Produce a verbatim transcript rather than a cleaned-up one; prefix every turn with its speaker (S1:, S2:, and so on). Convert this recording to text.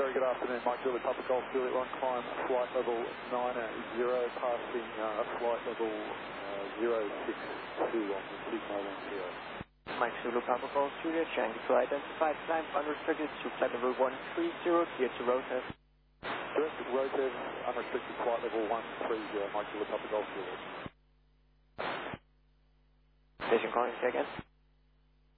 S1: very good afternoon. Mike Juliet, Papa Golf Juliet one, climb flight level nine zero, passing uh, flight level uh, zero six two on the Sigma one zero.
S2: Mike Zulu, Papa Golf Juliet, trying to identify climb unrestricted to flight level one three zero, clear to rotate.
S1: Direct rotate, unrestricted flight level one three zero, Mike Juliet, Papa Golf Juliet.
S2: Station calling, say again.